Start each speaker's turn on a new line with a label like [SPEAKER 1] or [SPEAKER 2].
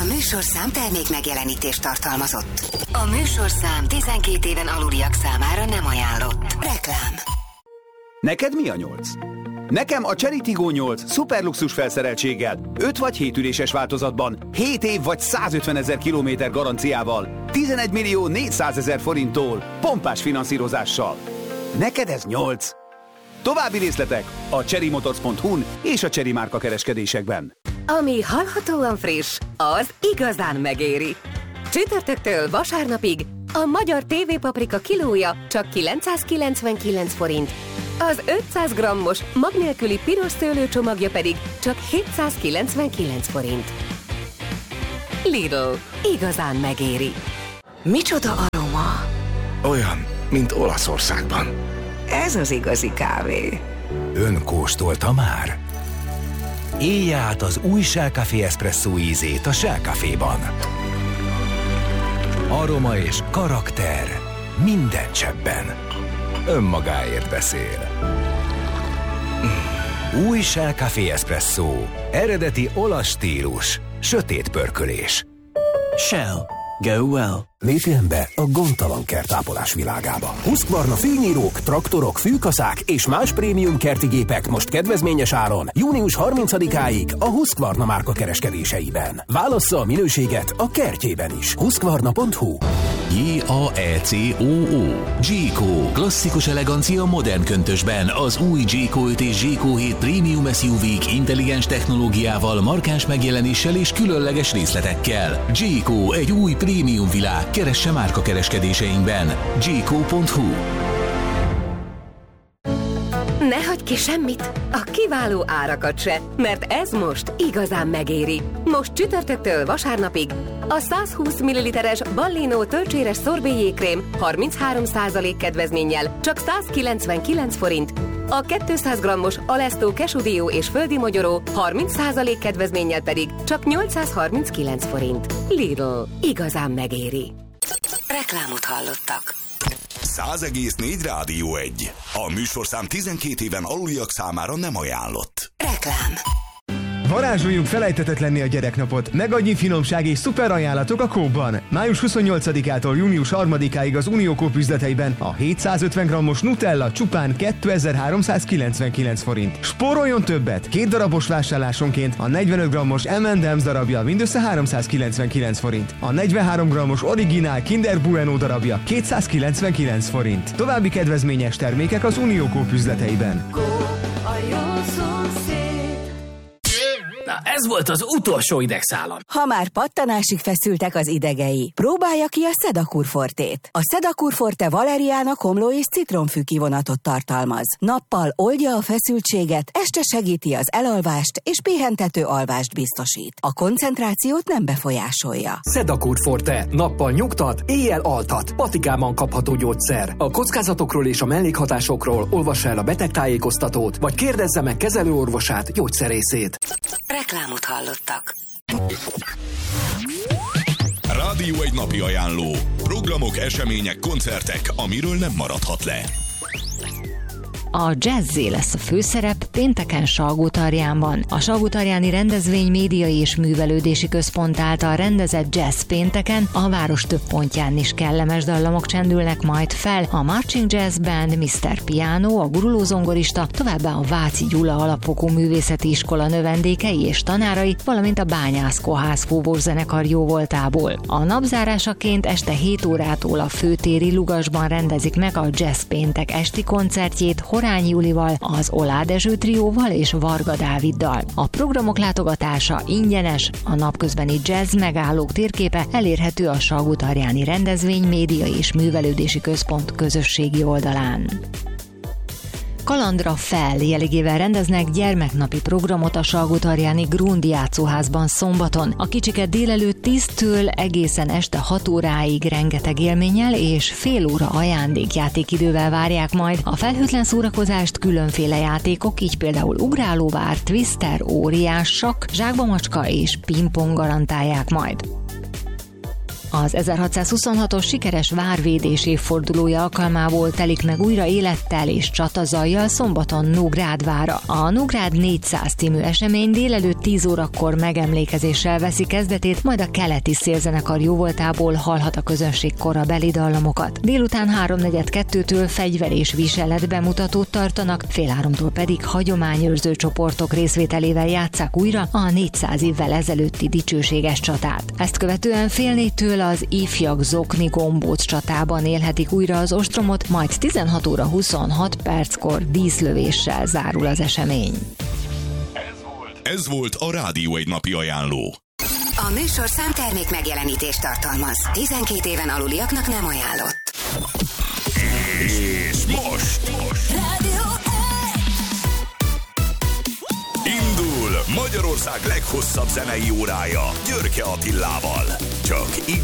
[SPEAKER 1] műsorszám termék megjelenítést tartalmazott. A műsorszám 12 éven aluliak számára nem ajánlott. Reklám.
[SPEAKER 2] Neked mi a 8? Nekem a Chery Tiggo 8 szuperluxus felszereltséggel, 5 vagy 7 üléses változatban, 7 év vagy 150 000 kilométer garanciával, 11 millió 400 000 forinttól, pompás finanszírozással. Neked ez 8? További részletek a cherrymotors.hu-n és a Chery márka kereskedésekben.
[SPEAKER 3] Ami hallhatóan friss, az igazán megéri. Csütörtöktől vasárnapig a magyar TV-paprika kilója csak 999 forint, az 500 grammos mag nélküli piros szőlőcsomagja pedig csak 799 forint. Lidl, igazán megéri. Micsoda aroma!
[SPEAKER 4] Olyan, mint Olaszországban.
[SPEAKER 3] Ez az igazi kávé.
[SPEAKER 5] Ön kóstolta már? Élje át az új Shell Café Espresso ízét a Shell Caféban. Aroma és karakter minden cseppben. Önmagáért beszél. Új Shell Café Espresso. Eredeti olasz stílus. Sötét pörkölés.
[SPEAKER 6] Shell. Go well.
[SPEAKER 7] Lépjen be a gondtalan kertápolás világába. Husqvarna fűnyírók, traktorok, fűkaszák és más prémium kerti gépek most kedvezményes áron június 30-áig a Husqvarna márka kereskedéseiben. Válassza a minőséget a kertjében is. Husqvarna.hu.
[SPEAKER 8] J-A-E-C-O-O. Jayco. Klasszikus elegancia modern köntösben. Az új Jayco 5 és Jayco 7 Premium SUV-k intelligens technológiával, markáns megjelenéssel és különleges részletekkel. Jayco, egy új prémium világ. Keresse márka kereskedéseinkben. Jayco.hu.
[SPEAKER 3] Ne hagyj ki semmit, a kiváló árakat se, mert ez most igazán megéri. Most csütörtöktől vasárnapig a 120 ml-es Ballino tölcséres szorbéjékrém 33% kedvezménnyel csak 199 forint, a 200 g-os Alesto kesudió és földi mogyoró 30% kedvezménnyel pedig csak 839 forint. Lidl, igazán megéri.
[SPEAKER 1] Reklámot hallottak.
[SPEAKER 9] 100,4 Rádió 1. A műsorszám 12 éven aluliak számára nem ajánlott.
[SPEAKER 1] Reklám.
[SPEAKER 10] Varázsoljunk felejthetetlenné a gyereknapot. Megadnyi finomság és szuper ajánlatok a Coop-ban. Május 28-ától június 3-áig az Unió Coop üzleteiben a 750 g-os Nutella csupán 2399 forint. Spóroljon többet! 2 darabos vásárlásonként a 45 g-os M&M's darabja mindössze 399 forint. A 43 g-os originál Kinder Bueno darabja 299 forint. További kedvezményes termékek az Unió Coop üzleteiben.
[SPEAKER 6] Na, ez volt az utolsó idegszálam.
[SPEAKER 11] Ha már pattanásig feszültek az idegei, próbálja ki a Sedakur Fortét. A Sedakur Forte valeriána, komló és citromfű kivonatot tartalmaz. Nappal oldja a feszültséget, este segíti az elalvást és pihentető alvást biztosít. A koncentrációt nem befolyásolja.
[SPEAKER 6] Sedakur Forte. Nappal nyugtat, éjjel altat. Patikában kapható gyógyszer. A kockázatokról és a mellékhatásokról olvassa el a betegtájékoztatót, vagy kérdezze meg kezelőorvosát, gyógyszerészét.
[SPEAKER 1] Reklámot hallottak.
[SPEAKER 9] Rádió egy napi ajánló. Programok, események, koncertek, amiről nem maradhat le.
[SPEAKER 12] A Jazzé lesz a főszerep pénteken Salgótarjánban. A Salgótarjáni Rendezvény Médiai és Művelődési Központ által rendezett jazz pénteken a város több pontján is kellemes dallamok csendülnek majd fel. A Marching Jazz Band, Mr. Piano, a gurulózongorista, továbbá a Váci Gyula Alapfokú Művészeti Iskola növendékei és tanárai, valamint a Bányász Kohász fúvózenekar jóvoltából. A napzárásaként este 7 órától a Főtéri Lugasban rendezik meg a Jazz péntek esti koncertjét Horányi Julival, az Olá Dezső trióval és Varga Dáviddal. A programok látogatása ingyenes, a napközbeni jazz megállók térképe elérhető a Salgótarjáni Rendezvény Médiai és Művelődési Központ közösségi oldalán. Kalandra fel jeligével rendeznek gyermeknapi programot a Salgótarjáni Grundi játszóházban szombaton. A kicsiket délelőtt 10-től egészen este 6 óráig rengeteg élménnyel és fél óra ajándékjátékidővel várják majd a felhőtlen szórakozást. Különféle játékok, így például ugrálóvár, twister, óriás sakk, zsákba macska és pingpong garantálják majd. Az 1626-os sikeres várvédés évfordulója alkalmából telik meg újra élettel és csatazajjal szombaton Nógrád vára. A Nógrád 400 című esemény délelőtt 10 órakor megemlékezéssel veszi kezdetét, majd a keleti szélzenekar jóvoltából hallhat a közönség korabeli dallamokat. Délután 3:42-től fegyver és viselet bemutatót tartanak, fél 3-tól pedig hagyományőrző csoportok részvételével játsszák újra a 400 évvel ezelőtti dicsőséges csatát. Ezt követően fél 4-től az ifjak Zokni Gombóc csatában élhetik újra az ostromot, majd 16:26 díszlövéssel zárul az esemény.
[SPEAKER 9] Ez volt a Rádió egy napi ajánló.
[SPEAKER 1] A műsorszám termék megjelenítést tartalmaz. 12 éven aluliaknak nem ajánlott.
[SPEAKER 9] És most indul Magyarország leghosszabb zenei órája Györke Attilával. Csak